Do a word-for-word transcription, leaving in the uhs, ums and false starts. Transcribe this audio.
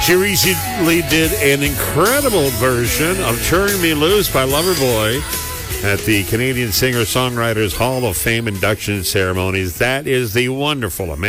She recently did an incredible version of Turn Me Loose by Loverboy at the Canadian Singer-Songwriters Hall of Fame induction ceremonies. That is the wonderful Amanda